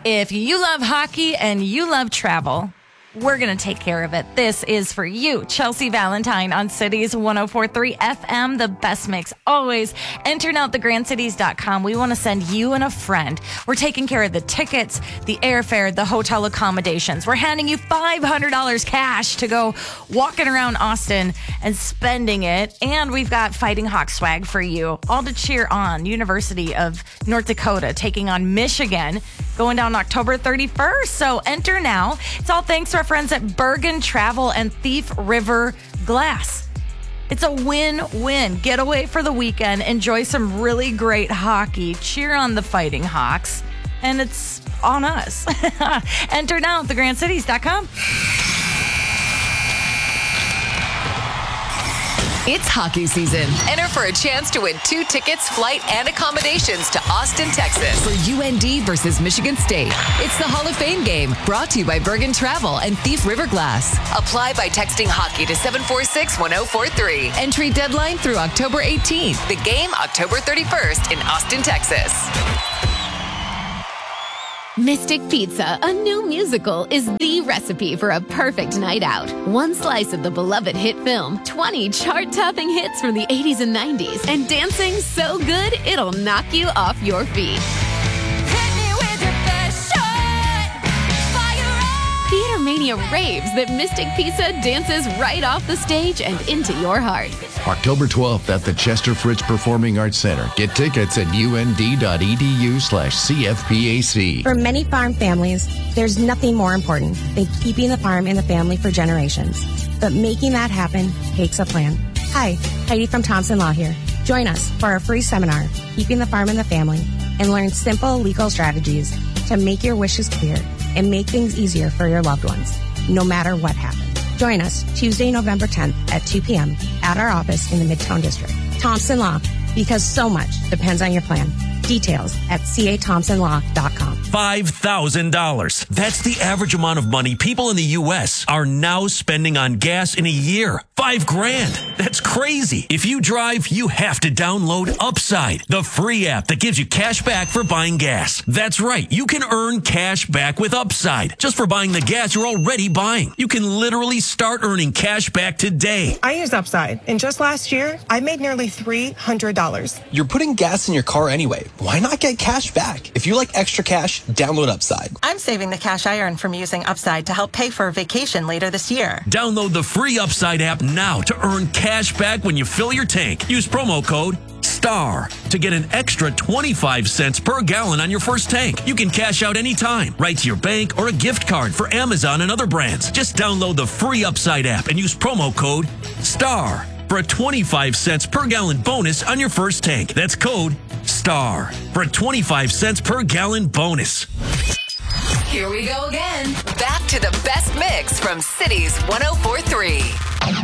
If you love hockey and you love travel, we're going to take care of it. This is for you, Chelsea Valentine on Cities 104.3 FM, the best mix always. Enter now at thegrandcities.com. We want to send you and a friend. We're taking care of the tickets, the airfare, the hotel accommodations. We're handing you $500 cash to go walking around Austin and spending it. And we've got Fighting Hawk swag for you, all to cheer on. University of North Dakota taking on Michigan, going down October 31st. So enter now. It's all thanks to our friends at Bergen Travel and Thief River Glass. It's a win-win. Getaway for the weekend. Enjoy some really great hockey. Cheer on the Fighting Hawks. And it's on us. Enter now at thegrandcities.com. It's hockey season. Enter for a chance to win 2 tickets, flight, and accommodations to Austin, Texas for UND versus Michigan State. It's the Hall of Fame game, brought to you by Bergen Travel and Thief River Glass. Apply by texting hockey to 746-1043. Entry deadline through October 18th. The game October 31st in Austin, Texas. Mystic Pizza, a new musical, is the recipe for a perfect night out. 1 slice of the beloved hit film, 20 chart-topping hits from the 80s and 90s, and dancing so good it'll knock you off your feet. Theater Mania raves that Mystic Pizza dances right off the stage and into your heart. October 12th at the Chester Fritz Performing Arts Center. Get tickets at und.edu/CFPAC. For many farm families, there's nothing more important than keeping the farm in the family for generations. But making that happen takes a plan. Hi, Heidi from Thompson Law here. Join us for our free seminar, Keeping the Farm in the Family, and learn simple legal strategies to make your wishes clear and make things easier for your loved ones, no matter what happens. Join us Tuesday, November 10th at 2 p.m. at our office in the Midtown District. Thompson Law, because so much depends on your plan. Details at cathompsonlaw.com. $5,000. That's the average amount of money people in the U.S. are now spending on gas in a year. $5,000. That's crazy. If you drive, you have to download Upside, the free app that gives you cash back for buying gas. That's right. You can earn cash back with Upside just for buying the gas you're already buying. You can literally start earning cash back today. I use Upside, and just last year, I made nearly $300. You're putting gas in your car anyway. Why not get cash back? If you like extra cash, download Upside. I'm saving the cash I earn from using Upside to help pay for a vacation later this year. Download the free Upside app now to earn cash back when you fill your tank. Use promo code STAR to get an extra 25 cents per gallon on your first tank. You can cash out anytime, right to your bank or a gift card for Amazon and other brands. Just download the free Upside app and use promo code STAR for a 25 cents per gallon bonus on your first tank. That's code STAR for a 25 cents per gallon bonus. Here we go again. Back to the best mix from Cities 104.3.